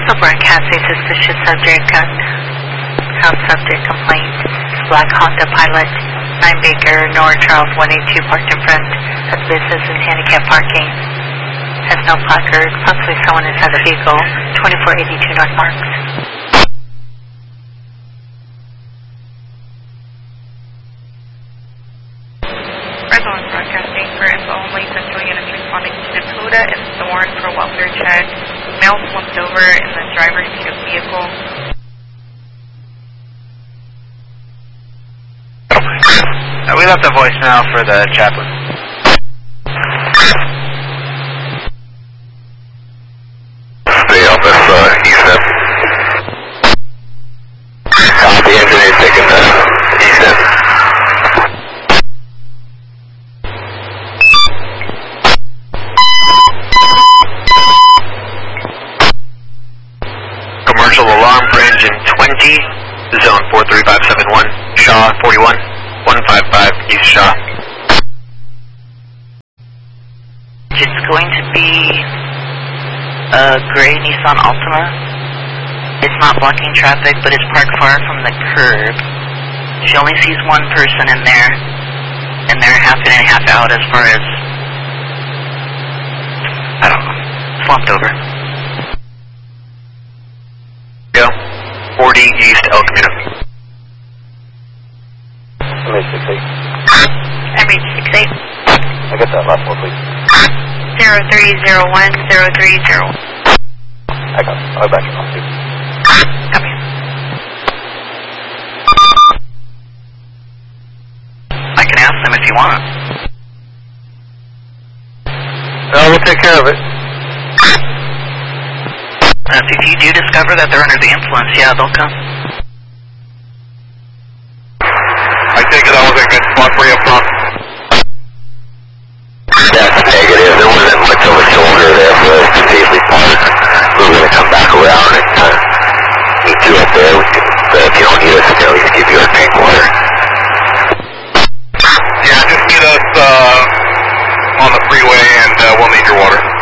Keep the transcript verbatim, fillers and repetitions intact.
Crystal broadcast a suspicious subject, uh, house subject complaint. Black Honda Pilot, nine Baker, North Charles one eight two, parked in front of business and handicap parking. Has no placard, possibly someone inside the vehicle, twenty-four eighty-two North Marks. Redline broadcasting for info only, Central units responding to Dakota and Thorn for welfare check. Male slumped over in the driver's seat of vehicle. Uh, we left a voicemail for the chaplain. Stay up as uh, E S I P. Copy, engineer taking the E S I P. Commercial alarm for engine twenty, zone four three five seven one, Shaw forty-one, one five five East Shaw. It's going to be a gray Nissan Altima. It's not blocking traffic, but it's parked far from the curb. She only sees one person in there, and they're half in and half out as far as, I don't know, slumped over. Go. forty East El Camino. M H six eight. M H six eight. I got that last one, please. zero three zero one zero three zero. I got it. I'll back it off, too. Copy. I can ask them if you want. No, we'll take care of it. Uh, if you do discover that they're under the influence, yeah, they'll come. I take it that was a good spot for you up front. That's negative. There wasn't much of a shoulder there for us to safely park. We were going to come back around and uh, meet you up there. We can, uh, if you don't need us, we can at least give you our tank water. Yeah, just meet us uh, on the freeway and uh, we'll need your water.